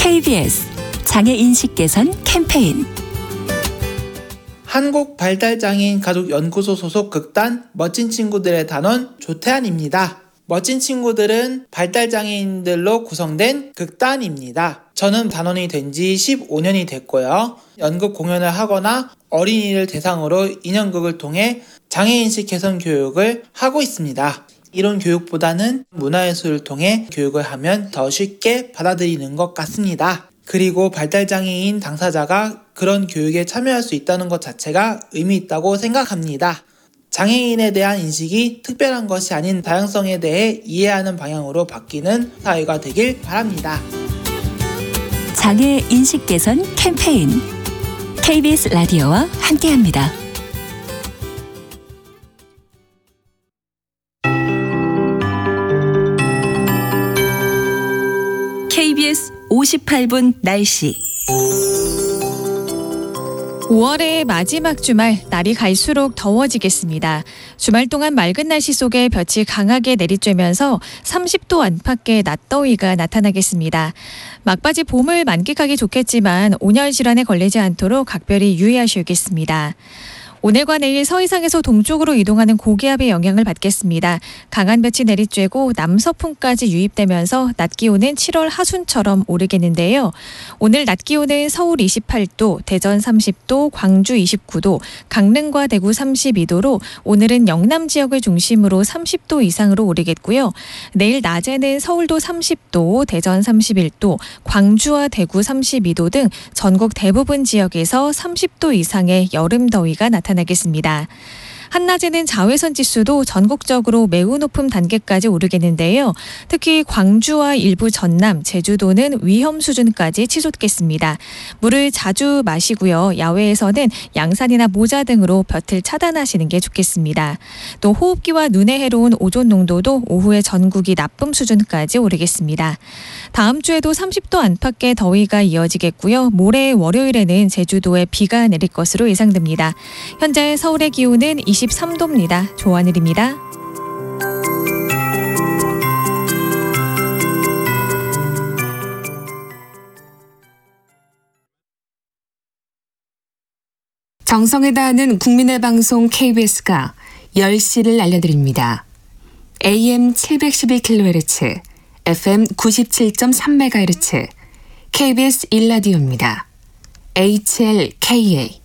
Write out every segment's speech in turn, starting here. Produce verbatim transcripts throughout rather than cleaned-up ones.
케이비에스 장애인식 개선 캠페인. 한국발달장애인 가족연구소 소속 극단 멋진 친구들의 단원 조태환입니다. 멋진 친구들은 발달장애인들로 구성된 극단입니다. 저는 단원이 된 지 십오 년이 됐고요. 연극 공연을 하거나 어린이를 대상으로 인형극을 통해 장애인식 개선 교육을 하고 있습니다. 이론 교육보다는 문화예술을 통해 교육을 하면 더 쉽게 받아들이는 것 같습니다. 그리고 발달장애인 당사자가 그런 교육에 참여할 수 있다는 것 자체가 의미 있다고 생각합니다. 장애인에 대한 인식이 특별한 것이 아닌 다양성에 대해 이해하는 방향으로 바뀌는 사회가 되길 바랍니다. 장애인식 개선 캠페인. 케이비에스 라디오와 함께합니다. 케이비에스 오십팔 분 날씨. 오월의 마지막 주말, 날이 갈수록 더워지겠습니다. 주말 동안 맑은 날씨 속에 볕이 강하게 내리쬐면서 삼십 도 안팎의 낮더위가 나타나겠습니다. 막바지 봄을 만끽하기 좋겠지만 온열 질환에 걸리지 않도록 각별히 유의하셔야겠습니다. 오늘과 내일 서해상에서 동쪽으로 이동하는 고기압의 영향을 받겠습니다. 강한 볕이 내리쬐고 남서풍까지 유입되면서 낮 기온은 칠월 하순처럼 오르겠는데요. 오늘 낮 기온은 서울 이십팔 도, 대전 삼십 도, 광주 이십구 도, 강릉과 대구 삼십이 도로 오늘은 영남 지역을 중심으로 삼십 도 이상으로 오르겠고요. 내일 낮에는 서울도 삼십 도, 대전 삼십일 도, 광주와 대구 삼십이 도 등 전국 대부분 지역에서 삼십 도 이상의 여름 더위가 나타나겠습니다. 나타나겠습니다. 한낮에는 자외선 지수도 전국적으로 매우 높은 단계까지 오르겠는데요. 특히 광주와 일부 전남, 제주도는 위험 수준까지 치솟겠습니다. 물을 자주 마시고요. 야외에서는 양산이나 모자 등으로 볕을 차단하시는 게 좋겠습니다. 또 호흡기와 눈에 해로운 오존 농도도 오후에 전국이 나쁨 수준까지 오르겠습니다. 다음 주에도 삼십 도 안팎의 더위가 이어지겠고요. 모레 월요일에는 제주도에 비가 내릴 것으로 예상됩니다. 현재 서울의 기온은 이십삼 도입니다. 조하늘입니다. 정성을 다하는 국민의 방송 케이비에스가 열 시를 알려드립니다. 에이엠 칠백십일 킬로헤르츠, 에프엠 구십칠 점 삼 메가헤르츠, 케이비에스 일 라디오입니다. 에이치엘케이에이.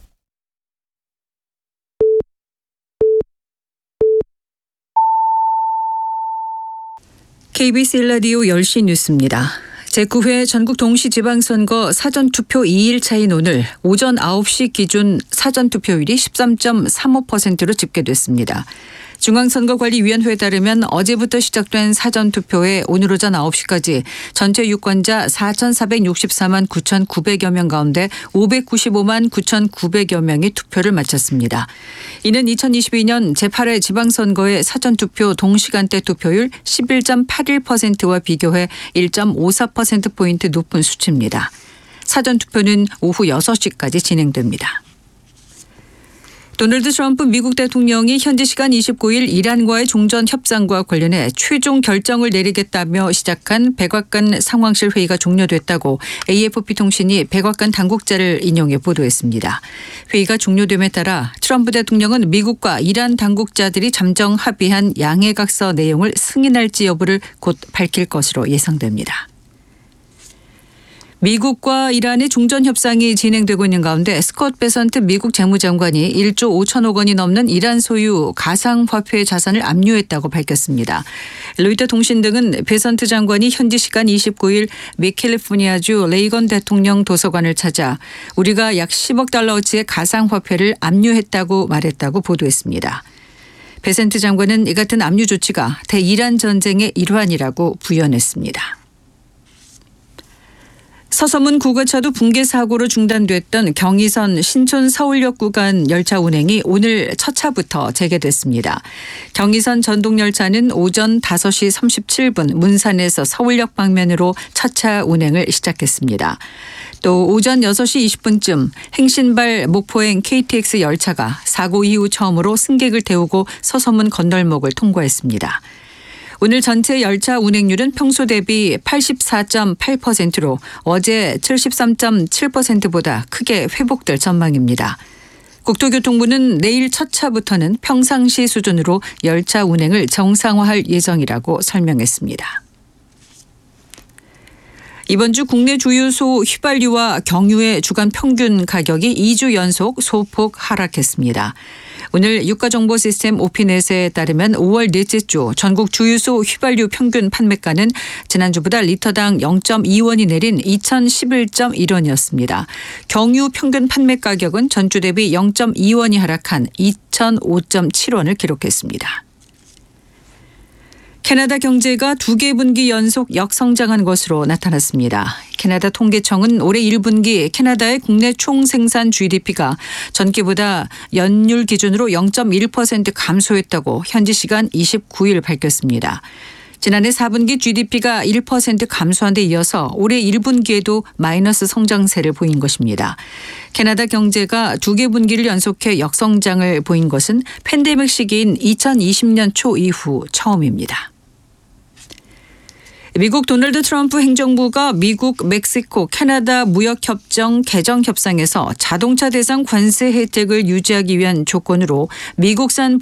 케이비에스 일 라디오 열 시 뉴스입니다. 제구 회 전국 동시지방선거 사전투표 이 일 차인 오늘 오전 아홉 시 기준 사전투표율이 십삼 점 삼오 퍼센트로 집계됐습니다. 중앙선거관리위원회에 따르면 어제부터 시작된 사전투표에 오늘 오전 아홉 시까지 전체 유권자 사천사백육십사만 구천구백여 명 가운데 오백구십오만 구천구백여 명이 투표를 마쳤습니다. 이는 이천이십이 년 제팔 회 지방선거의 사전투표 동시간대 투표율 십일 점 팔일 퍼센트와 비교해 일 점 오사 퍼센트포인트 높은 수치입니다. 사전투표는 오후 여섯 시까지 진행됩니다. 도널드 트럼프 미국 대통령이 현지 시간 이십구 일 이란과의 종전 협상과 관련해 최종 결정을 내리겠다며 시작한 백악관 상황실 회의가 종료됐다고 에이에프피 통신이 백악관 당국자를 인용해 보도했습니다. 회의가 종료됨에 따라 트럼프 대통령은 미국과 이란 당국자들이 잠정 합의한 양해각서 내용을 승인할지 여부를 곧 밝힐 것으로 예상됩니다. 미국과 이란의 종전 협상이 진행되고 있는 가운데 스콧 베선트 미국 재무장관이 일조 오천억 원이 넘는 이란 소유 가상화폐 자산을 압류했다고 밝혔습니다. 로이터 통신 등은 베선트 장관이 현지 시간 이십구 일 미 캘리포니아주 레이건 대통령 도서관을 찾아 우리가 약 십억 달러어치의 가상화폐를 압류했다고 말했다고 보도했습니다. 베선트 장관은 이 같은 압류 조치가 대이란 전쟁의 일환이라고 부연했습니다. 서서문 국어차도 붕괴 사고로 중단됐던 경의선 신촌 서울역 구간 열차 운행이 오늘 첫 차부터 재개됐습니다. 경의선 전동열차는 오전 다섯 시 삼십칠 분 문산에서 서울역 방면으로 첫 차 운행을 시작했습니다. 또 오전 여섯 시 이십 분쯤 행신발 목포행 케이티엑스 열차가 사고 이후 처음으로 승객을 태우고 서서문 건널목을 통과했습니다. 오늘 전체 열차 운행률은 평소 대비 팔십사 점 팔 퍼센트로 어제 칠십삼 점 칠 퍼센트보다 크게 회복될 전망입니다. 국토교통부는 내일 첫 차부터는 평상시 수준으로 열차 운행을 정상화할 예정이라고 설명했습니다. 이번 주 국내 주유소 휘발유와 경유의 주간 평균 가격이 이 주 연속 소폭 하락했습니다. 오늘 유가정보시스템 오피넷에 따르면 오월 넷째 주 전국 주유소 휘발유 평균 판매가는 지난주보다 리터당 영 점 이 원이 내린 이천십일 점 일 원이었습니다. 경유 평균 판매 가격은 전주 대비 영 점 이 원이 하락한 이천오 점 칠 원을 기록했습니다. 캐나다 경제가 두 개 분기 연속 역성장한 것으로 나타났습니다. 캐나다 통계청은 올해 일 분기 캐나다의 국내 총생산 지디피가 전기보다 연율 기준으로 영 점 일 퍼센트 감소했다고 현지 시간 이십구 일 밝혔습니다. 지난해 사 분기 지디피가 일 퍼센트 감소한 데 이어서 올해 일 분기에도 마이너스 성장세를 보인 것입니다. 캐나다 경제가 두 개 분기를 연속해 역성장을 보인 것은 팬데믹 시기인 이천이십 년 초 이후 처음입니다. 미국 도널드 트럼프 행정부가 미국, 멕시코, 캐나다 무역협정 개정 협상에서 자동차 대상 관세 혜택을 유지하기 위한 조건으로 미국산